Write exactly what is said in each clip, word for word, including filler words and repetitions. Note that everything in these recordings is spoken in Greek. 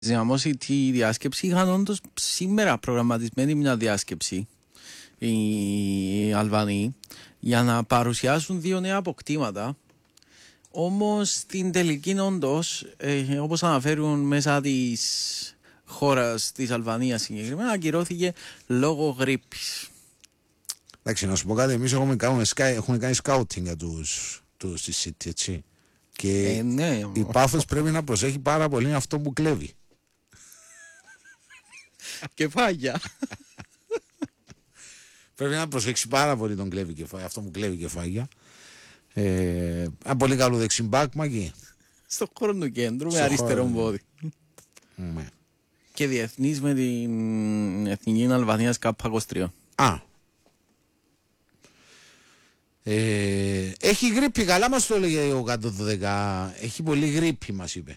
Δυναμώσει τη διάσκεψη. Είχαν όντως σήμερα προγραμματισμένη μια διάσκεψη οι Αλβανοί για να παρουσιάσουν δύο νέα αποκτήματα. Όμως στην τελική όντως, ε, όπως αναφέρουν μέσα της χώρας της Αλβανίας συγκεκριμένα, ακυρώθηκε λόγω γρίπης. Εντάξει, να σου πω κάτι, εμείς έχουμε κάνει, έχουμε κάνει σκάουτινγκ για τους, τους στη City, έτσι. Και ε, ναι, η Πάφος πρέπει να προσέχει πάρα πολύ αυτό που κλέβει. Κεφάγια. Πρέπει να προσέξει πάρα πολύ τον κλέβει κεφάγια, αυτό που κλέβει κεφάγια. Ε, ένα πολύ καλό δεξιμπάκ, Μαγκή. Στο χώρο του κέντρου, με αριστερό πόδι. Ναι. Και διεθνής με την Εθνική Αλβανίας Κάπα είκοσι τρία. Α. Ε, έχει γρίπη, καλά μας το έλεγε ο κάτω δώδεκα. Έχει πολύ γρίπη, μας είπε.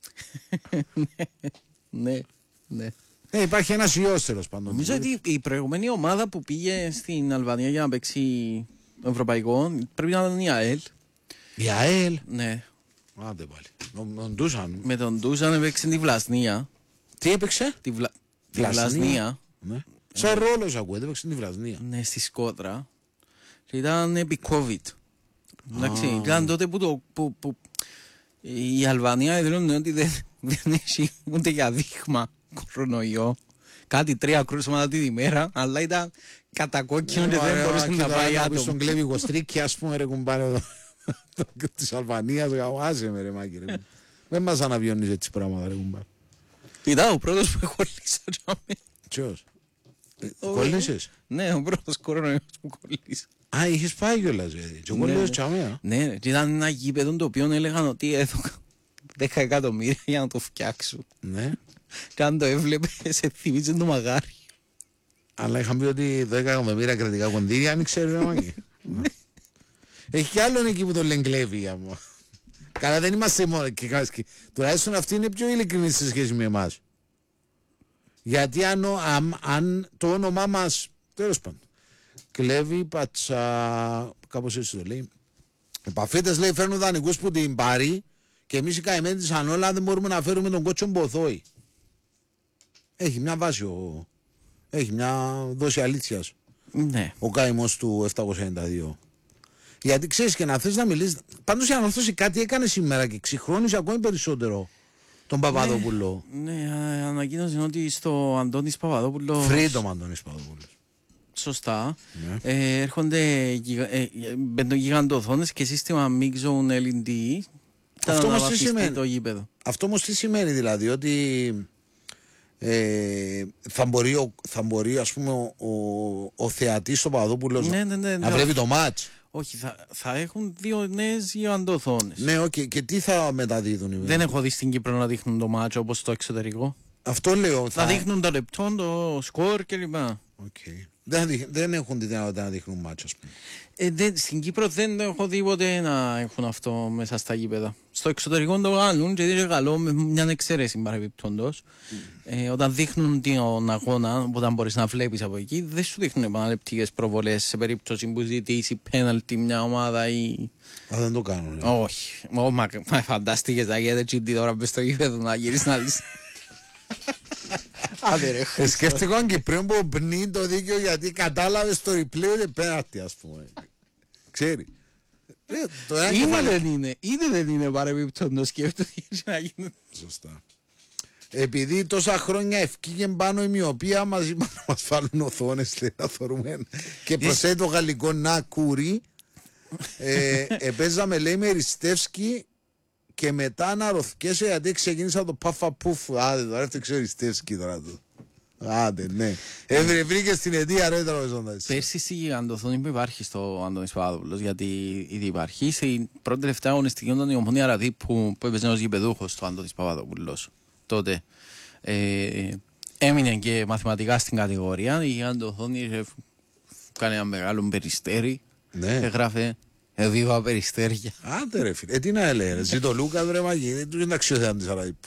Ναι, ναι. Ε, υπάρχει ένας ιός, τέλος πάντων. Νομίζω ότι η προηγούμενη ομάδα που πήγε στην Αλβανία για να παίξει ευρωπαϊκό πρέπει να ήταν η ΑΕΛ. Η ΑΕΛ. Ναι. Άντε πάλι. Με τον Ντούσαν. Με τον Ντούσαν έπαιξε τη Βλασνία. Τι έπαιξε? Τη, Βλα... τη Βλασνία. Ναι. Σαν ρόλος ακούγεται, έπαιξε τη Βλασνία. Ναι, στη Σκότρα. Και ήταν επί COVID. Εντάξει, ήταν τότε που, το, που, που η Αλβανία δηλώνει ότι δεν, δεν έχει ούτε για δείγμα κορονοϊό. Κάτι τρία κρούσματα την ημέρα, αλλά ήταν κατακόκκινο και δεν μπορούσε να πάει άτομο. Στον κλέβει Κοστρίκη, ας πούμε, ρε κουμπάρε εδώ της Αλβανίας, άσε με ρε μάκη ρε. Δεν μας αναβιώνεις έτσι πράγματα ρε κουμπάρε. Ήταν ο πρώτος που κολλήσα. Ποιος? Κολλήσες? Ναι, ο πρώτος κορονοϊός που κολλήσα. Α, είχες πάει κιόλας έτσι, και κολλήσες τσαμέα. Ναι, ήταν ένα γήπεδο το οποίο έλεγαν ότι έδωκα δέκα εκατομμύρια για να το φτιάξω. Ναι. Και αν το έβλεπε, σε θυμίζει το μαγάρι. Αλλά είχαν πει ότι δέκα εκατομμύρια κρατικά κονδύλια, αν ξέρει ρε μάκη. Έχει κι άλλον εκεί που το λένε κλέβει. Καλά, δεν είμαστε μόνο. Τουλάχιστον αυτή είναι πιο ειλικρινή σε σχέση με εμάς. Γιατί αν, αν, αν το όνομά μας, τέλος πάντων, κλέβει, πατσα, κάπως έτσι το λέει. Οι παφίτες λέει φέρνουν δανεικούς που την πάρει και εμείς οι καημένοι της Ανόλα δεν μπορούμε να φέρουμε τον κότσο Μποθόη. Έχει μια βάση, ο... έχει μια δόση αλήθειας. Ναι. Ο καημός του επτακόσια ενενήντα δύο. Γιατί ξέρεις και να θες να μιλήσεις. Πάντως η Ανόρθωση κάτι έκανε σήμερα και ξυχρόνισε ακόμη περισσότερο τον Παπαδόπουλο. Ναι, ναι, ανακοίνωσε ότι στο Αντώνης Παπαδόπουλο. Freedom Αντώνης Παπαδόπουλος. Σωστά. Ναι. Ε, έρχονται γιγα, ε, μπεντογιγαντοθόνες και σύστημα Mix Zone ελ ι ντι. Αυτό όμως τι σημαίνει? Το γήπεδο. Αυτό όμως τι σημαίνει δηλαδή? Ότι ε, θα, μπορεί, ο, θα μπορεί ας πούμε ο, ο, ο θεατής του Παπαδόπουλος ναι, ναι, ναι, να ναι. βλέπει το μάτς. Όχι, θα, θα έχουν δύο νέες γιγαντοθόνες. Ναι, okay. Και τι θα μεταδίδουν? Δεν έχω δει στην Κύπρο να δείχνουν το μάτσο όπως στο εξωτερικό. Αυτό λέω. Θα, θα... δείχνουν το λεπτό, το σκορ κλπ. Okay. Δεν, δεν έχουν τη δυνατότητα να δείχνουν μάτσο, ας πούμε. Ε, δεν, στην Κύπρο δεν έχω δει ποτέ να έχουν αυτό μέσα στα γήπεδα. Στο εξωτερικό το κάνουν και είναι καλό με μια εξαίρεση παρεμπιπτόντως. Mm. Ε, όταν δείχνουν τον αγώνα, όταν μπορείς να βλέπεις από εκεί, δεν σου δείχνουν επαναληπτικές προβολές σε περίπτωση που ζητήσει πέναλτι μια ομάδα ή. Α, δεν το κάνουν. Ε. Όχι. Μα, μα, μα φαντάστηκες να γίνεται τσίντι τώρα μες στο γήπεδο να γυρίσεις να δεις. Ε, σκέφτηκαν και πριν που πνίγει το δίκαιο γιατί κατάλαβε το replay ότι πέναλτι, ας πούμε. Ξέρει. Είναι δεν είναι, είναι δεν είναι παρεμπιπτόντως σκέφτομαι να γίνει. Σωστά. Επειδή τόσα χρόνια ευκήγε πάνω η μοιοπία μαζί μας να μας φάλουν οθόνες να θωρούμε και προσθέτει το γαλλικό να κουρί, επέζαμε λέει με Ριστεύσκι και μετά να ρωθκέσαι γιατί ξεκίνησα το παφα πουφ. Άντε τώρα έφτιαξε ο Ριστεύσκι τώρα του. Άντε ναι. Έβρε βρήκε στην αιτία ρε τραβεζόντας. Πέρσι στη γιγαντοθόνη που υπάρχει στο Αντώνης Παπαδόπουλος, γιατί ήδη υπάρχει, στην πρώτη τελευταία αγωνιστική ήταν η Ομονία Ραδί που, που έπαιζε ως γηπεδούχος στο Αντώνης Παπαδόπουλος. Τότε ε, έμεινε και μαθηματικά στην κατηγορία. Η γιγαντοθόνη κάνει ένα μεγάλο περιστέρι. Ναι. Έγραφε Εβίβα Περιστέρια. Άντε ρε φίλε, ε, τι να έλεγε, ζήτω Λούκα ρε μαγί, δεν του είναι αξιοθέαν της Αραδίπου.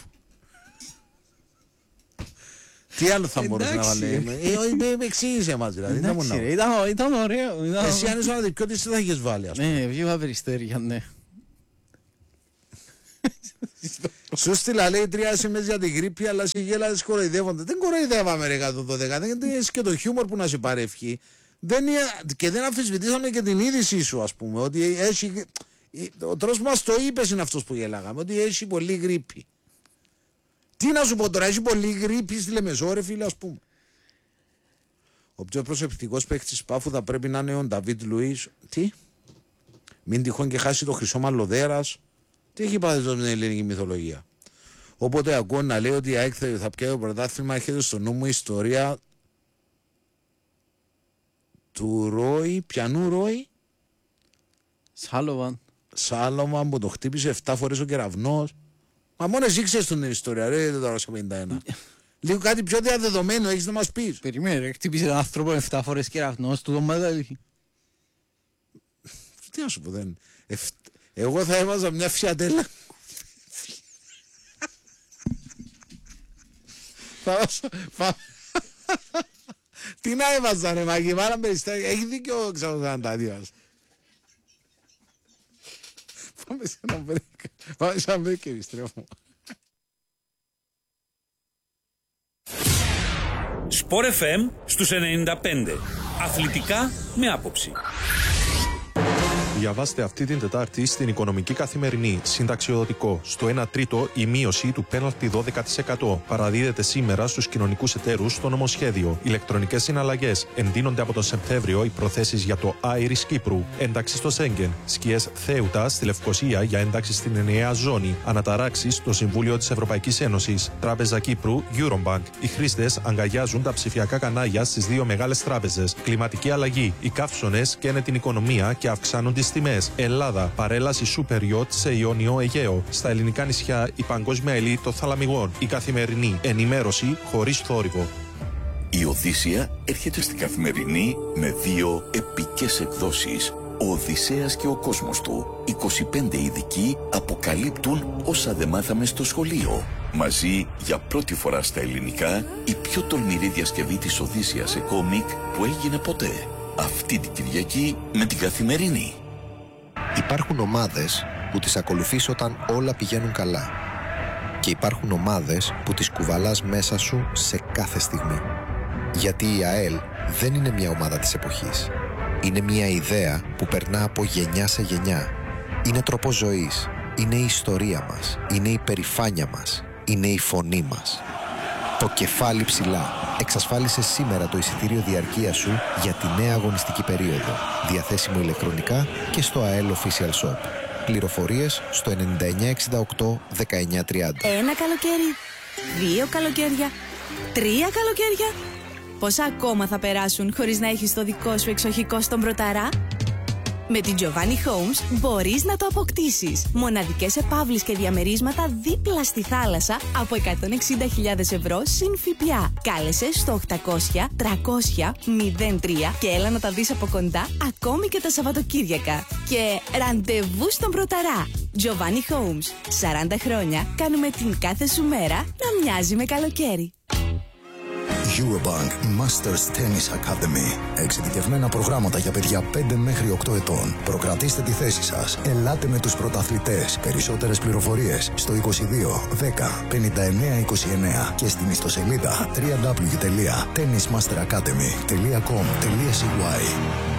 Τι άλλο θα μπορούσε να βάλει? Με εξήγησε μας δηλαδή. Ήταν ωραίο. Εσύ αν ήσουν αδικιό τι θα είχες βάλει? Ναι, Εβίβα Περιστέρια, ναι. Σου στείλα λέει τρία σημαίες για την γρήπη, αλλά σε γέλαδες κοροϊδεύονται. Δεν κοροϊδεύαμε ρε εκατόν δώδεκα, δεν έχεις και το χιούμορ που να σε παρεύχει. Δεν είναι, και δεν αμφισβητήσαμε και την είδησή σου, ας πούμε, ότι έχει... Ο τρόπος που μας το είπες είναι αυτός που γέλαγαμε, ότι έχει πολύ γρήπη. Τι να σου πω τώρα, έχει πολύ γρήπη στη Λεμεσό, ρε φίλε, ας πούμε. Ο πιο προσεκτικός παίκτης Πάφου θα πρέπει να είναι ο Νταβίτ Λουίς. Τι? Μην τυχόν και χάσει το χρυσό μαλλοδέρας. Τι έχει πάθει εδώ με την ελληνική μυθολογία. Όποτε ακούω να λέει ότι η ΑΕΚ θα πιάει το πρωτάθλημα, έρχεται στο νου μου η ιστορία του Ρόι. Πιανού Ρόι? Σάλοβαν. Σάλοβαν που το χτύπησε εφτά φορές ο κεραυνός. Μα μόνο εσύ ξέρεις την ιστορία, ρε, δεν τώρα πενήντα ένα. Λίγο κάτι πιο διαδεδομένο έχεις να μας πεις. Περιμένε, ρε, χτύπησε έναν άνθρωπο εφτά φορές κεραυνός, του τον μεγάλη. Τι να σου πω, δεν... Εφ... Εγώ θα έβαζα μια φιατέλα. Τι να έβαζα ρε Μάκη, μάνα περιστάκι. Έχει δίκιο ο Ξαδαντάδιος. Πάμε σε ένα μπρέκ. Πάμε σε ένα μπρέκ και επιστρέφουμε. Σπορ εφ εμ στους ενενήντα πέντε. Αθλητικά με άποψη. Διαβάστε αυτή την Τετάρτη στην Οικονομική Καθημερινή συνταξιοδοτικό. Στο ένα τρίτο η μείωση του πέναλτι δώδεκα τοις εκατό παραδίδεται σήμερα στους κοινωνικούς εταίρους στο νομοσχέδιο. Ηλεκτρονικές συναλλαγές. Εντείνονται από τον Σεπτέμβριο οι προθέσεις για το Άιρις Κύπρου. Ένταξη στο Σέγγεν. Σκιές Θέουτα στη Λευκοσία για ένταξη στην ενιαία ζώνη. Αναταράξεις στο Συμβούλιο της Ευρωπαϊκής Ένωσης. Τράπεζα Κύπρου, Eurobank. Οι χρήστες αγκαλιάζουν τα ψηφιακά κανάλια στις δύο μεγάλες τράπεζες. Κλιματική αλλαγή. Οι καύσωνες καίνε την οικονομία και αυξάνουν τις τιμές. Ελλάδα, παρέλαση super yacht σε Ιόνιο Αιγαίο. Στα ελληνικά νησιά η παγκόσμια ελίτ των θαλαμιγών. Η καθημερινή ενημέρωση χωρίς θόρυβο. Η Οδύσσεια έρχεται στην Καθημερινή με δύο επικές εκδόσεις. Ο Οδυσσέας και ο κόσμος του. είκοσι πέντε ειδικοί αποκαλύπτουν όσα δεν μάθαμε στο σχολείο. Μαζί για πρώτη φορά στα ελληνικά η πιο τολμηρή διασκευή της Οδύσσειας σε κόμικ που έγινε ποτέ. Αυτή την Κυριακή με την Καθημερινή. Υπάρχουν ομάδες που τις ακολουθείς όταν όλα πηγαίνουν καλά. Και υπάρχουν ομάδες που τις κουβαλάς μέσα σου σε κάθε στιγμή. Γιατί η ΑΕΛ δεν είναι μια ομάδα της εποχής. Είναι μια ιδέα που περνά από γενιά σε γενιά. Είναι τρόπος ζωής. Είναι η ιστορία μας. Είναι η περηφάνεια μας. Είναι η φωνή μας. Το κεφάλι ψηλά. Εξασφάλισε σήμερα το εισιτήριο διαρκείας σου για τη νέα αγωνιστική περίοδο. Διαθέσιμο ηλεκτρονικά και στο ΑΕΛ Official Shop. Πληροφορίες στο ενενήντα εννιά εξήντα οκτώ δεκαεννιά τριάντα. Ένα καλοκαίρι, δύο καλοκαίρια, τρία καλοκαίρια. Πόσα ακόμα θα περάσουν χωρίς να έχεις το δικό σου εξοχικό στον Πρωταρά? Με την Giovanni Homes μπορείς να το αποκτήσεις. Μοναδικές επαύλεις και διαμερίσματα δίπλα στη θάλασσα από εκατόν εξήντα χιλιάδες ευρώ συν ΦΠΑ. Κάλεσε στο οκτακόσια τριακόσια μηδέν τρία και έλα να τα δεις από κοντά ακόμη και τα Σαββατοκύριακα. Και ραντεβού στον Πρωταρά. Giovanni Homes. σαράντα χρόνια κάνουμε την κάθε σου μέρα να μοιάζει με καλοκαίρι. Eurobank Masters Tennis Academy. Εξειδικευμένα προγράμματα για παιδιά πέντε μέχρι οκτώ ετών. Προκρατήστε τη θέση σας. Ελάτε με τους πρωταθλητές. Περισσότερες πληροφορίες στο είκοσι δύο δέκα πενήντα εννέα είκοσι εννέα και στην ιστοσελίδα double-u double-u double-u τελεία tennis master academy τελεία com τελεία c y.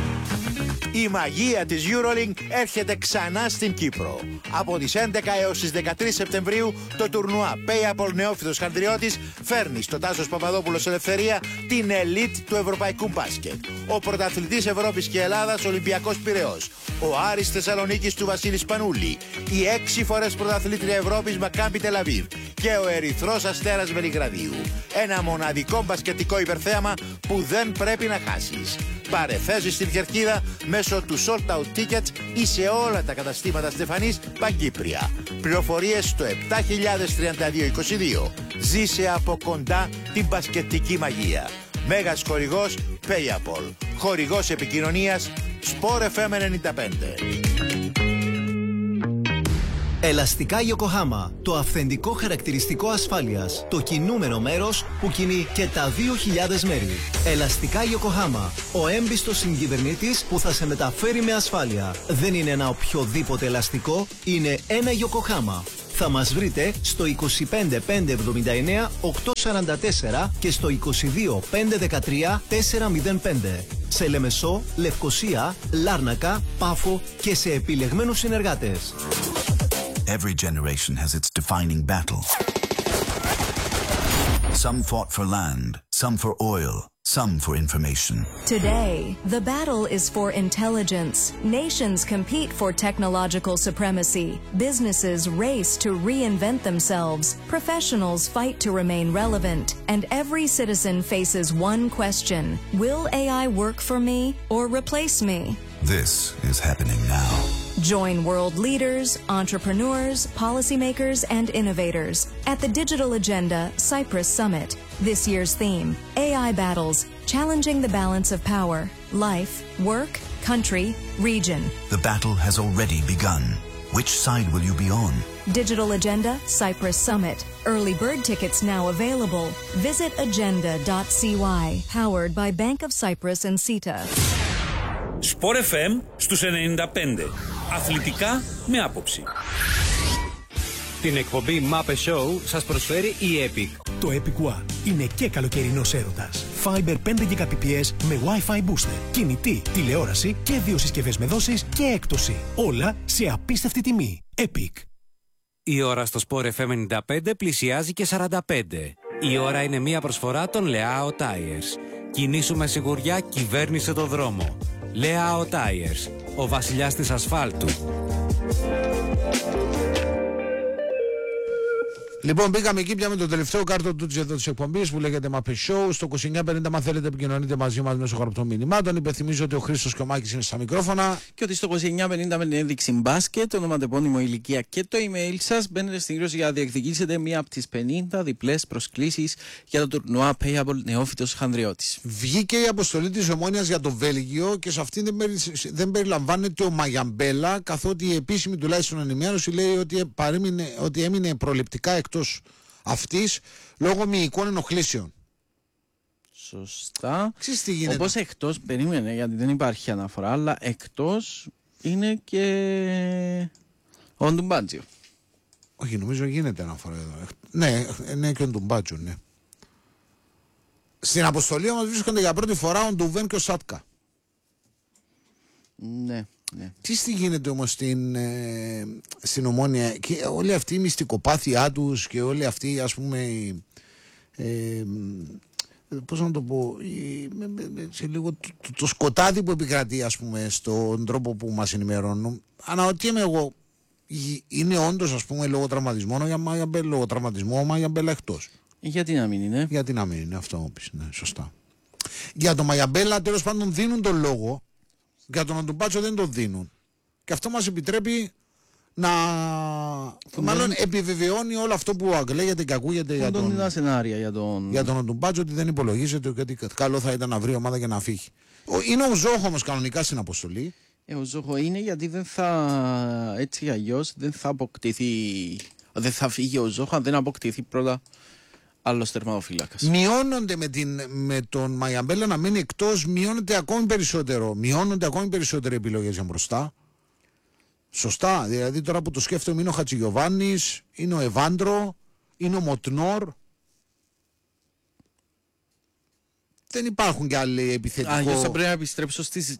Η μαγεία της EuroLink έρχεται ξανά στην Κύπρο. Από τις έντεκα έως τις δεκατρείς Σεπτεμβρίου το τουρνουά Payapol Νεόφυτος Χανδριώτης φέρνει στο Τάσος Παπαδόπουλος Ελευθερία την ελίτ του ευρωπαϊκού μπάσκετ. Ο πρωταθλητής Ευρώπης και Ελλάδας Ολυμπιακός Πειραιώς. Ο Άρης Θεσσαλονίκης του Βασίλη Σπανούλη. Η έξι φορές πρωταθλήτρια Ευρώπης Μακάμπι Τελαβίβ. Και ο Ερυθρός Αστέρας Βελιγραδίου. Ένα μοναδικό μπασκετικό υπερθέαμα που δεν πρέπει να χάσεις. Πάρε θέση στην Κερκίδα μέσω του Sold Out Tickets ή σε όλα τα καταστήματα Στεφανής Παγκύπρια. Πληροφορίες στο επτά χιλιάδες τριάντα δύο είκοσι δύο. Ζήσε από κοντά την μπασκετική μαγεία. Μέγας χορηγός Payapol. Χορηγός επικοινωνίας Sport εφ εμ ενενήντα πέντε. Ελαστικά Yokohama. Το αυθεντικό χαρακτηριστικό ασφάλειας. Το κινούμενο μέρος που κινεί και τα δύο χιλιάδες μέρη. Ελαστικά Yokohama. Ο έμπιστος συγκυβερνήτης που θα σε μεταφέρει με ασφάλεια. Δεν είναι ένα οποιοδήποτε ελαστικό, είναι ένα Yokohama. θα μας βρείτε στο είκοσι πέντε πεντακόσια εβδομήντα εννέα οκτακόσια σαράντα τέσσερα και στο είκοσι δύο πεντακόσια δεκατρία τετρακόσια πέντε. Σε Λεμεσό, Λευκοσία, Λάρνακα, Πάφο και σε επιλεγμένους συνεργάτες. Every generation has its defining battle. Some fought for land, some for oil, some for information. Today, the battle is for intelligence. Nations compete for technological supremacy. Businesses race to reinvent themselves. Professionals fight to remain relevant. And every citizen faces one question. Will A I work for me or replace me? This is happening now. Join world leaders, entrepreneurs, policymakers, and innovators at the Digital Agenda Cyprus Summit. This year's theme, A I Battles, Challenging the Balance of Power, Life, Work, Country, Region. The battle has already begun. Which side will you be on? Digital Agenda Cyprus Summit. Early bird tickets now available. Visit agenda dot c y. Powered by Bank of Cyprus and CETA. Sport εφ εμ στους ενενήντα πέντε. Αθλητικά με άποψη. Την εκπομπή Muppet Show σας προσφέρει η Epic. Το Epic One είναι και καλοκαιρινός έρωτας. Fiber πέντε Gbps με Wi-Fi booster, κινητή, τηλεόραση και δύο συσκευές με δόσεις και έκπτωση. Όλα σε απίστευτη τιμή. Epic. Η ώρα στο Sport εφ εμ ενενήντα πέντε πλησιάζει και σαράντα πέντε. Η ώρα είναι μία προσφορά των Leao Tires. Κινήσου με σιγουριά, κυβέρνησε το δρόμο. Leao Tires, ο βασιλιάς της ασφάλτου. Λοιπόν, μπήκαμε εκεί πια με το τελευταίο κάρτο του εδώ της εκπομπής που λέγεται Muppet Show. Στο είκοσι εννιά πενήντα, αν θέλετε, επικοινωνείτε μαζί μας μέσω γραπτών μηνυμάτων. Υπενθυμίζω ότι ο Χρήστος και ο Μάκης είναι στα μικρόφωνα. Και ότι στο είκοσι εννιά πενήντα με την ένδειξη μπάσκετ, το ονοματεπώνυμο, ηλικία και το email σας, μπαίνετε στην κλήρωση για να διεκδικήσετε μία από τις πενήντα διπλές προσκλήσεις για το τουρνουά Payable Νεόφυτος Χανδριώτης. Βγήκε η αποστολή της Ομόνοιας για το Βέλγιο και σε αυτήν δεν, περι... δεν περιλαμβάνεται ο Μαγιαμπέλα, καθότι η επίσημη τουλάχιστον ενημέρωση λέει ότι, παρέμεινε... ότι έμεινε προληπτικά εκτός αυτής λόγω μυϊκών ενοχλήσεων. Σωστά. Ξέρεις τι γίνεται. Όπως εκτός, περίμενε γιατί δεν υπάρχει αναφορά, αλλά εκτός είναι και ο Ντουμπάτζιο. Όχι, νομίζω γίνεται αναφορά εδώ. Ναι, είναι και ο Ντουμπάτζιο, ναι. Στην αποστολή όμως βρίσκονται για πρώτη φορά ο Ντουβέν και ο Σάτκα. Ναι. Ναι. Τι γίνεται όμως στην, ε, στην Ομόνια και όλη αυτή η μυστικοπάθειά τους και όλη αυτή, ας πούμε, ε, πώς να το πω, η, σε λίγο το, το, το σκοτάδι που επικρατεί, ας πούμε, στον τρόπο που μας ενημερώνουν. Αναρωτιέμαι εγώ, είναι όντως, ας πούμε, λόγω τραυματισμού ο Μαγιαμπέλα, λόγω τραυματισμού ο Μαγιαμπέλα εκτός? Γιατί να μην είναι? Γιατί να μην είναι, αυτό μου πεις, ναι, σωστά. Για τον Μαγιαμπέλα τέλος πάντων δίνουν τον λόγο. Για τον Αντουμπάτσο δεν το δίνουν. Και αυτό μας επιτρέπει να. Μάλλον επιβεβαιώνει όλο αυτό που λέγεται και ακούγεται για τον. τον... σενάρια για τον. Για τον Αντουμπάτσο, ότι δεν υπολογίζεται, γιατί καλό θα ήταν να βρει ομάδα για να φύγει. Είναι ο Ζόχο όμως κανονικά στην αποστολή. Ε, ο Ζόχο είναι γιατί δεν θα. Έτσι αλλιώς δεν θα αποκτηθεί. Δεν θα φύγει ο Ζόχο αν δεν αποκτηθεί πρώτα άλλος τερματοφύλακας. Μειώνονται με, την, με τον Μαγιαμπέλα να μείνει εκτός, μειώνεται ακόμη περισσότερο. Μειώνονται ακόμη περισσότερο επιλογές για μπροστά. Σωστά. Δηλαδή τώρα που το σκέφτομαι είναι ο Χατζηγιοβάνης, είναι ο Εβάντρο, είναι ο Μοτνόρ. Δεν υπάρχουν κι άλλοι επιθετικοί. Αγιώς θα πρέπει να επιστρέψω στις,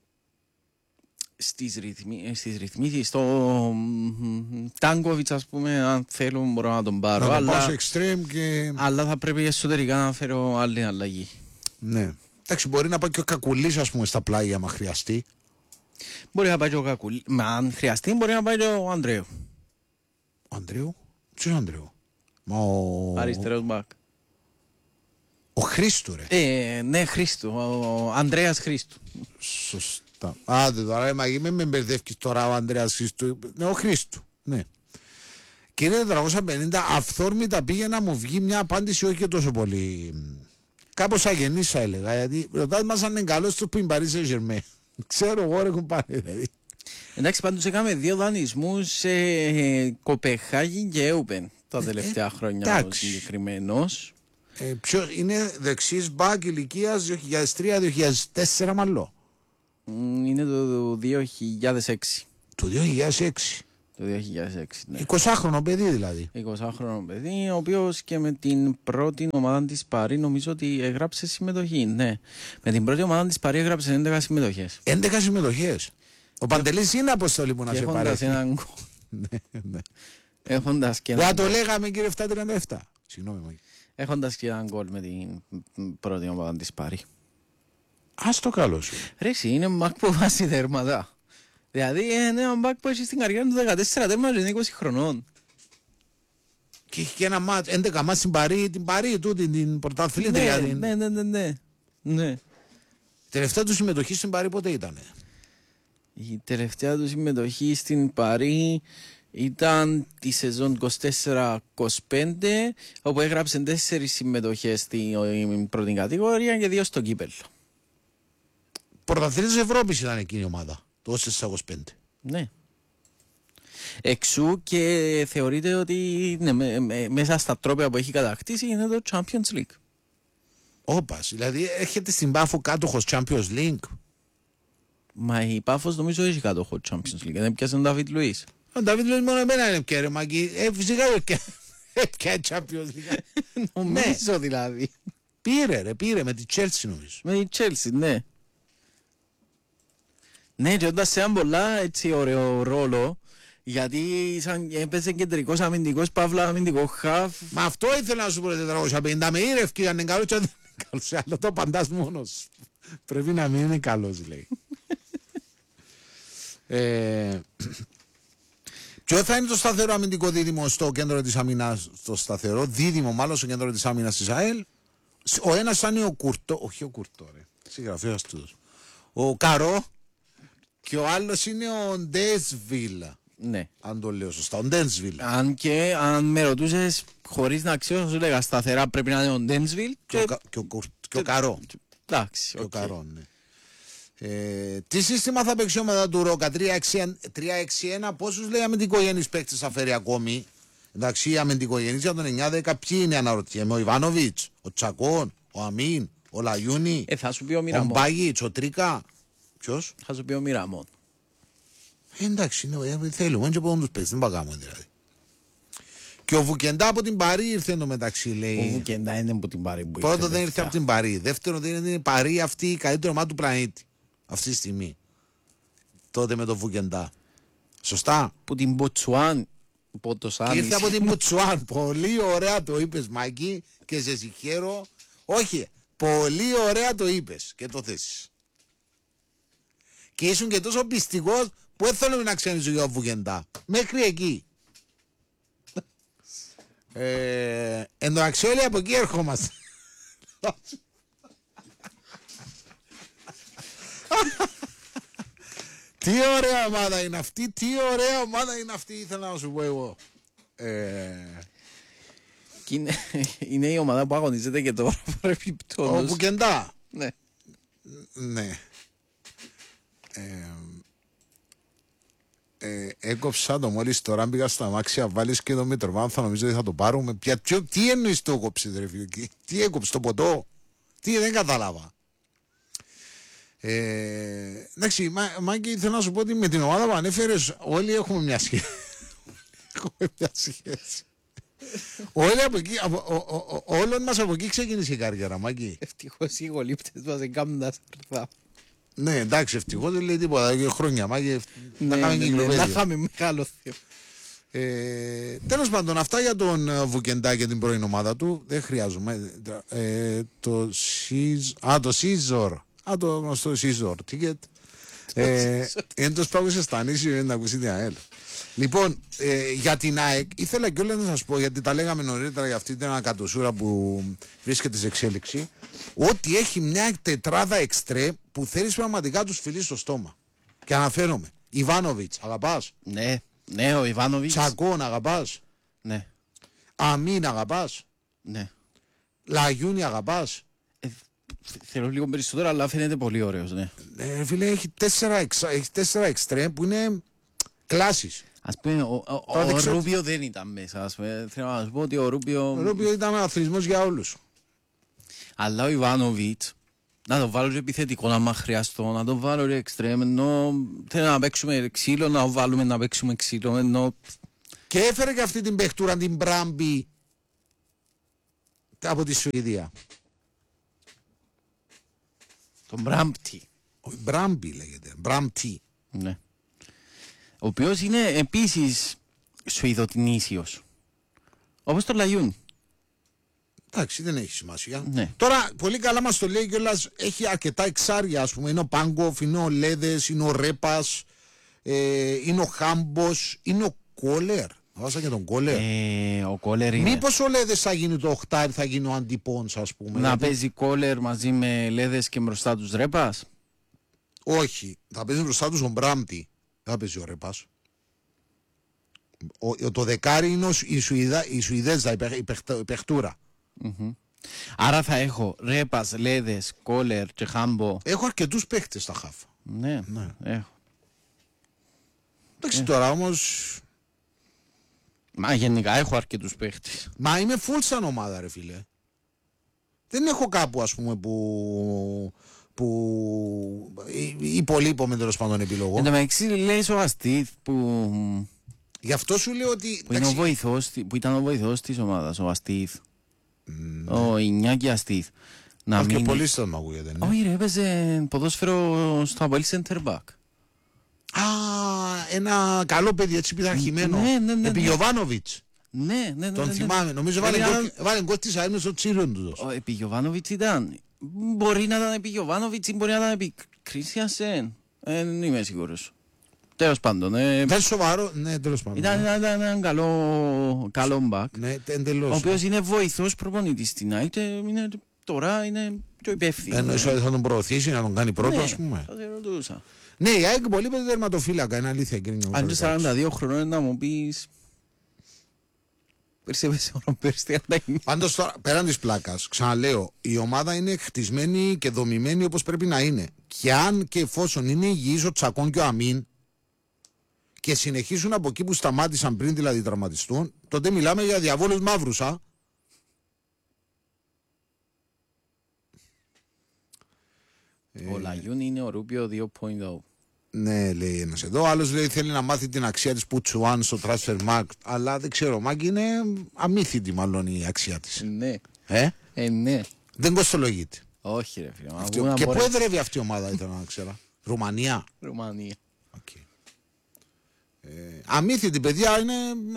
στις, ρυθμί... στις ρυθμίσεις. Στο Τάνκοβιτς, ας πούμε, αν θέλω μπορώ να τον πάρω. Να τον αλλά... πάω σε extreme και... αλλά θα πρέπει εσωτερικά να φέρω άλλη αλλαγή. Ναι. Εντάξει, μπορεί να πάει και ο Κακουλής, ας πούμε, στα πλάγια, άμα χρειαστεί. Μπορεί να πάει και ο Κακουλής. Μα αν χρειαστεί, μπορεί να πάει και ο Ανδρέου. Ο Ανδρέου? Ποιος Ανδρέου? Μα ο... Αριστερός μπακ. Ο Χρήστου, ρε. Ε, ναι, Χρήστου. Ο Ανδρέας Χρήστου. Σωστά. Άντε τώρα, μα με με μπερδεύκεις τώρα ο Ανδρέας Χρήστου. Ναι, ο Χρήστου. Ναι. Κύριε τετρακόσια πενήντα, αυθόρμητα πήγε να μου βγει μια απάντηση όχι και τόσο πολύ. Κάπως αγενής θα έλεγα. Γιατί ρωτάς μας αν είναι καλός του που είναι Παρί Σεν Ζερμέν. Ξέρω εγώ, ρε κουμπάρε, δηλαδή. Εντάξει, πάντως έκαμε δύο δανεισμούς σε Κοπεχάγη και Έουπεν τα τελευταία ε, χρόνια ο συγκεκριμένος. Ε, ποιο, είναι δεξής μπακ ηλικίας δύο χιλιάδες τρία δύο χιλιάδες τέσσερα μάλλον. Είναι το δύο χιλιάδες έξι. Το δύο χιλιάδες έξι. Το Το δύο χιλιάδες έξι, ναι. εικοσάχρονο παιδί δηλαδή. εικοσάχρονο παιδί, ο οποίος και με την πρώτη ομάδα της Παρί νομίζω ότι έγραψε συμμετοχή. Ναι. Με την πρώτη ομάδα της Παρί έγραψε έντεκα συμμετοχές. έντεκα συμμετοχές. Ο Παντελής είναι αποστολή που να σε παρέχει. Έναν... ναι, ναι. Έχοντας και έναν... έναν... το λέγαμε κύριε επτά τριάντα επτά. Συγγνώμη. Έχοντας και έναν γκολ με την πρώτη ομάδα της Παρί. Ας το καλό σου. Ρε εσύ, είναι μπακ που βάζει τέρματα. Δηλαδή είναι ένα μπακ που έχει στην καριέρα του δεκατέσσερα τέρματα και είναι είκοσι χρονών. Και έχει και ένα μάτς, έντεκα μάτς στην Παρί, την Παρί του, την, την πρωταθλήτρια. Ναι, την... ναι, ναι, ναι, ναι, ναι. Τελευταία του συμμετοχή στην Παρί πότε ήταν? Η τελευταία του συμμετοχή στην Παρί ήταν τη σεζόν είκοσι τέσσερα είκοσι πέντε, όπου έγραψε τέσσερις συμμετοχές στην πρώτη κατηγορία και δύο στο κύπελλο. Πρωταθλήτης Ευρώπης ήταν εκείνη η ομάδα, το είκοσι τέσσερα είκοσι πέντε. Ναι. Εξού και θεωρείται ότι ναι, με, με, μέσα στα τρόπια που έχει κατακτήσει είναι το Champions League. Όπας, δηλαδή έρχεται στην Πάφο κάτοχος Champions League. Μα η Πάφος νομίζω έχει κάτοχο Champions League, δεν πιάσε τον Νταβίτ Λουίς. Ο Νταβίτ Λουίς μόνο εμένα είναι πια ρε μαγκή, ε, φυσικά πια Champions League. Νομίζω δηλαδή. Πήρε ρε, πήρε με τη Chelsea νομίζω. Με τη Chelsea, ναι. Ναι, και όταν σε έναν πολλά έτσι ωραίο ρόλο, γιατί σαν έπαιζε κεντρικός αμυντικός, παύλα αμυντικό χαφ. Μα αυτό ήθελα να σου πω τετρακόσια πενήντα με ήρευκε, αν είναι καλός και αν δεν είναι καλός, αλλά το απαντάς μόνος. Πρέπει να μην είναι καλός, λέει. ε, ποιο θα είναι το σταθερό αμυντικό δίδυμο στο κέντρο της άμυνας, το σταθερό δίδυμο μάλλον στο κέντρο της άμυνας της ΑΕΛ? Ο ένας θα είναι ο Κουρτό, όχι ο Κουρτό ρε, συγγραφέας του. Ο Καρό. Και ο άλλος είναι ο Ντέσβιλ. Ναι. Αν το λέω σωστά, ο Ντέσβιλ. Αν και αν με ρωτούσες χωρίς να ξέρω, θα σου λέγα σταθερά πρέπει να είναι ο Ντέσβιλ. Και, και, και, ο, και ο Καρό. Εντάξει, και okay. ο Καρό, ναι. Ε, τι σύστημα θα παίξει ομάδα του Ρόκα, τρία έξι ένα, πόσους λέει αμυντικογενείς παίκτες θα φέρει ακόμη? Εντάξει, οι αμυντικογενείς για τον εννιά δέκα ποιοι είναι αναρωτιέμαι? Ο Ιβάνοβιτς, ο Τσακών, ο Αμίν, ο Λαγιούνι, ε, θα σου πει ο, ο Μπάγιτς, ο Τρίκα. Ποιος? Θα σου πει ο Μιραμόν. Ε, εντάξει, ναι, θέλουμε και από τους παίξεις, δεν παγάμε δηλαδή. Και ο Βουκεντά από την Παρί ήρθε εντωμεταξύ, λέει. Ο Βουκεντά είναι από την Παρί. Πρώτο δεν ήρθε από την Παρί. Δεύτερο δεν είναι η Παρί αυτή η καλύτερη ομάδα του πλανήτη. Αυτή τη στιγμή. Τότε με το Βουκεντά. Σωστά. Που την Μποτσουάν. Και ήρθε από την Μποτσουάν. Πολύ ωραία το είπες, Μάκη, και σε συγχαίρω. Όχι, πολύ ωραία το είπες και το θέσεις. Και ήσουν και τόσο πιστικός που δεν θέλουμε να ξέρεις για ο Βουκεντά. Μέχρι εκεί. ε, εν τω αξιόλοι από εκεί ερχόμαστε. Τι ωραία ομάδα είναι αυτή, τι ωραία ομάδα είναι αυτή, ήθελα να σου πω εγώ. Ε... Και είναι, είναι η ομάδα που αγωνίζεται και τώρα. Ο Βουκεντά. Ναι. Ναι. Ε, ε, έκοψα το μόλις τώρα πήγα στο αμάξι, βάλεις και το Μητροβάν, θα νομίζω ότι θα το πάρουμε. Πια, τι, τι εννοείς το έκοψες ρε φίλε, τι έκοψες, το ποτό, τι, δεν κατάλαβα. Ε, εντάξει, Μα, Μάκη, θέλω να σου πω ότι με την ομάδα που ανέφερες όλοι έχουμε μια σχέση. Έχουμε μια σχέση. Όλοι από εκεί, από, ο, ο, ο, όλων μας από εκεί ξεκίνησε η καριέρα, Μάκη. Ευτυχώς οι γολύπτες μας εγκάμουν τα σαρδά. Ναι, εντάξει, ευτυχώς δεν λέει τίποτα. Και χρόνια, Μάκη, ναι, να κάνουμε ναι, ναι, να είχαμε μεγάλο θείο. Ε, τέλος πάντων, αυτά για τον Βουκεντά και την πρώην ομάδα του. Δεν χρειάζομαι. Ε, το Σίζ... Α, το Σίζορ. Α, το γνωστό Σίζορ. Ticket. Ε, είναι το σπάγωσε στα νήσια για να ακούσει την ΑΕΛ. Λοιπόν, ε, για την ΑΕΚ ήθελα κιόλας να σας πω, γιατί τα λέγαμε νωρίτερα για αυτή την ανακατοσούρα που βρίσκεται σε εξέλιξη, ότι έχει μια τετράδα εξτρέ που θέλεις πραγματικά τους φιλείς στο στόμα. Και αναφέρομαι. Ιβάνοβιτς, αγαπάς? Ναι, ναι, ο Ιβάνοβιτς. Τσακών, αγαπάς? Ναι. Αμίν, αγαπάς? Ναι. Λαγιούνι, αγαπάς? Ε, θέλω λίγο περισσότερο, αλλά φαίνεται πολύ ωραίος, ναι. Ε, φίλε, έχει τέσσερα, εξ, έχει τέσσερα εξτρέ που είναι κλάσεις. Ας πούμε, ο, ο, ο, ο Ρούμπιο δεν ήταν μέσα. Ας πούμε. Θέλω να σου πω ότι ο Ρούμπιο... Ο Ρούμπιο ήταν αθλητισμός για όλους. Αλλά ο Ιβάνοβιτς Να το βάλω επιθετικό, να μ' χρειαστώ, να το βάλω ρε εξτρέμ, ενώ θέλω να παίξουμε ξύλο, να βάλουμε να παίξουμε ξύλο, ενώ... Και έφερε και αυτή την παιχτούρα, την Μπράμπη, από τη Σουηδία. Τον Μπράμπτη. Ο Μπράμπη λέγεται, Μπράμπτη. Ναι. Ο οποίος είναι επίσης Σουηδοτινήσιος. Όπως το Λαγιούν. Εντάξει, δεν έχει σημασία. Ναι. Τώρα, πολύ καλά μας το λέει κιόλας, έχει αρκετά εξάρια, ας πούμε. Είναι ο Πάγκοφ, είναι ο Λέδες, είναι ο Ρέπας, ε, είναι ο Χάμπος, είναι ο Κόλερ. Βάσα και τον Κόλερ. Ε, ο Κόλερ είναι. Μήπως ο Λέδες θα γίνει το οχτάρι, θα γίνει ο αντιπόνς, ας πούμε. Να γιατί... παίζει Κόλερ μαζί με Λέδες και μπροστά τους Ρέπας. Όχι, θα παίζει μπροστά τους ο Μπράμπτη. Δεν θα παίζει ο Ρέπας. Ο, το δεκάρι είναι η, Σουηδα, η Σουηδέζα, η, παιχ, η, παιχ, η παιχτούρα. Mm-hmm. Άρα θα έχω Ρέπας, Λέδες, Κόλερ και Χάμπο. Έχω αρκετούς παίχτες στα χάφα. Ναι, ναι, έχω. Εντάξει ε. τώρα όμως... Μα γενικά έχω αρκετούς παίχτες. Μα είμαι full σαν ομάδα ρε φίλε. Δεν έχω κάπου ας πούμε που... που υπολείπομαι τέλος πάντων επιλογό. Εν τω μεταξύ λέει ο Αστίθ που... Γι' αυτό σου λέω ότι... Που, είναι ο βοηθός, που ήταν ο βοηθός της ομάδας, ο Αστίθ. Mm, ο Ινιάκη Αστίθ. Να μην... Και πολύ στον μ' ακούγεται. Ναι. Όχι ρε, έπαιζε ποδόσφαιρο στο Αποέλ center back. Α, ένα καλό παιδί έτσι πειθαρχημένο. Ναι, ναι, ναι. Επί Γιοβάνοβιτς. Ναι, ναι, ναι. Τον ναι, ναι. θυμάμαι. Νομίζω βάλε γκολ της ΑΕΜ στο τσίρον του. Ο επί Γιοβάνοβιτς ήταν. Μπορεί να ήταν επί Γιοβάνοβιτς ή μπορεί να ήταν επί Κρίστιανσεν. Δεν είμαι σίγουρος. Τέλος πάντων. Ε, ήταν σοβαρό, ναι, τέλος πάντων. Ήταν, ήταν, ήταν ένα καλό, καλό μπακ. Ναι, εντελώς. Ο οποίος είναι βοηθός προπονητής στην ΑΕΚ. Είναι, τώρα είναι πιο υπεύθυνο. Εννοείς ότι θα τον προωθήσει, να τον κάνει πρώτο, ναι, ας πούμε. Θα σε ρωτούσα. Ναι, η ΑΕΚ πολύ πέντε τερματοφύλακα, είναι αλήθεια. Αν και σαράντα δύο χρονών να μου πεις... Πάντως τώρα, πέραν της πλάκας, ξαναλέω, η ομάδα είναι χτισμένη και δομημένη όπως πρέπει να είναι. Και αν και εφόσον είναι υγιής ο Τσακών και ο Αμίν και συνεχίσουν από εκεί που σταμάτησαν πριν δηλαδή τραυματιστούν, τότε μιλάμε για διαβόλους μαύρους, α. Ο Λαγιούν είναι ο Ρούπιο δύο κόμμα μηδέν. Ναι, λέει ένας εδώ. Άλλος λέει θέλει να μάθει την αξία της Πουτσουάν στο Transfer Market. Αλλά δεν ξέρω, Μάγκη είναι αμύθιτη μάλλον η αξία της. Ναι. Ε, ε ναι. Δεν κοστολογείται. Όχι ρε φίλε. Αυτή... Και πού εδρεύει αυτή η ομάδα, ήθελα να ξέρω. Ρουμανία. Ρουμανία. Okay. Ε, αμύθιτη παιδιά είναι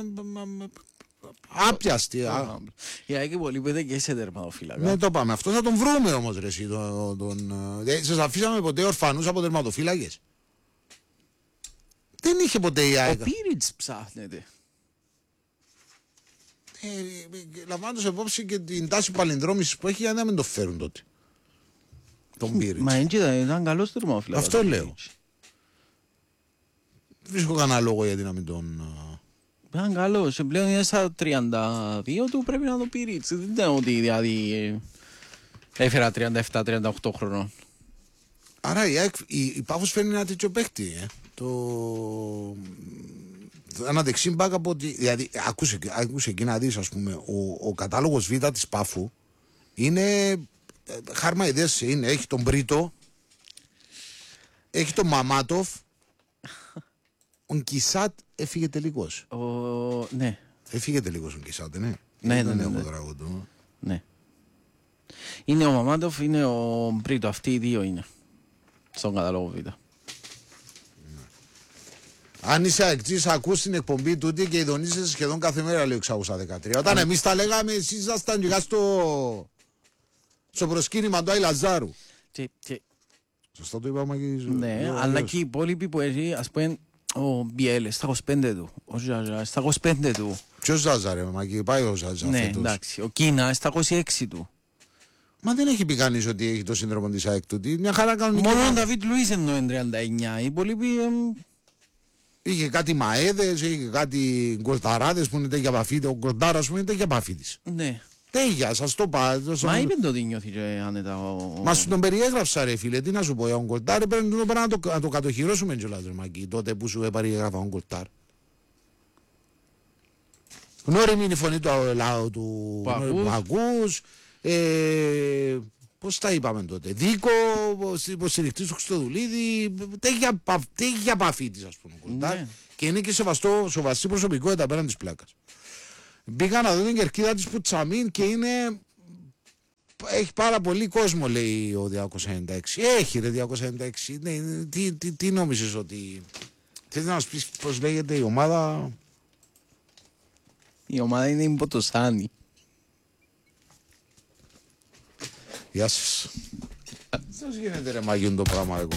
άπιαστη. Η ΑΕΚ πολύ πέντε και σε τερματοφύλακα. Ναι, το πάμε. Αυτό θα τον βρούμε όμως ρε εσύ. Τον, τον... Σας αφήσαμε ποτέ ορφανούς από τερματοφύλακες? Δεν είχε ποτέ η ΑΕΚ. Ο Πίριτς ψάχνεται. Ε, λαμβάνοντας υπόψη και την τάση παλινδρόμησης που έχει, για να μην το φέρουν τότε. Τον Πίριτς. Μα έτσι ήταν καλός τερματοφύλακας. Αυτό λέω. Δεν βρίσκω κανένα λόγο γιατί να μην τον... Ήταν καλός. Πλέον είναι στα τριάντα δύο του, πρέπει να το Πίριτς. Δεν ήταν ότι δηλαδή έφερα τριάντα επτά τριάντα οκτώ χρονών. Άρα η, η, η Πάφος φέρνει ένα τέτοιο παίχτη. Ε. Το... Ένα δεξί μπακ από ότι... Δηλαδή, άκουσε, άκουσε εκεί να δεις, ας πούμε, ο, ο κατάλογος Β της Πάφου είναι... Χάρμα ιδέες είναι. Έχει τον Μπρίτο, έχει τον Μαμάτοφ, ο Κισάτ έφυγε τελικώς. Ο... Ναι. Έφυγε τελικώς ο Κισάτ, ναι. Ναι, ναι, ναι. Ναι. ναι. Είναι ο Μαμάτοφ, είναι ο Μπρίτο. Αυτοί οι δύο είναι. Στον κατάλογο Β. Αν είσαι αεκτής, ακούς την εκπομπή τούτη και ειδονίζεσαι σχεδόν κάθε μέρα, λέει ο εξακόσια δεκατρία. Όταν εμείς τα λέγαμε, εσείς ήσασταν και στο... στο προσκύνημα του Άι Λαζάρου. Και, και... Σωστά το είπαμε και... Ναι, ο, αλλά και οι υπόλοιποι που έχει, ας πούμε, ο Μπιέλε, στα είκοσι πέντε του, ο Ζαζά, στα είκοσι πέντε του. Ποιος Ζαζά ρε, μα και πάει ο Ζαζά ναι, φέτος. Εντάξει, ο Κίνα, στα είκοσι έξι του. Μα δεν έχει πει κανείς ότι έχει το σύνδρομο της ΑΕΚ του. Μια χαρά κανονική. Μόνο ο Νταβίτ Λουίς εννοεί τριάντα εννιά, οι υπόλοιποι... Εμ... Είχε κάτι μαέδες, είχε κάτι γκολταράδες που είναι τέτοια επαφή. Ο γκολτάρας που είναι τέτοια επαφή της. Ναι. Τέγια, σας το πάω. Μα είπε το ότι νιώθει και άνετα ο... Μα σου τον περιέγραψα ρε φίλε, τι να σου πω για τον γκολτάρ, πρέπει να το, να το κατοχυρώσουμε κιόλας ρε Μακή, τότε που σου περιέγραφα τον γκολτάρ. Γνώριμη είναι η φωνή του λαού του που ακούς, ε, Πώς τα είπαμε τότε. Δίκο, υποστηρικτής του Χριστοδουλίδη, τέτοια παφή της, ας πούμε. Ναι. Και είναι και σεβαστό, σοβαστή προσωπικότητα πέραν της πλάκας. Μπήκα να δω την κερκίδα της Πουτσαμίν και είναι. Έχει πάρα πολύ κόσμο, λέει ο διακόσια ενενήντα έξι. Έχει ρε διακόσια ενενήντα έξι. Ναι, τι, τι, τι νόμιζες ότι. Θέλεις να μας πεις πώς λέγεται η ομάδα. Η ομάδα είναι η Ποτοσάνη. Γεια σας. Πώς γίνεται ρε μαγιούν το πράγμα εγώ.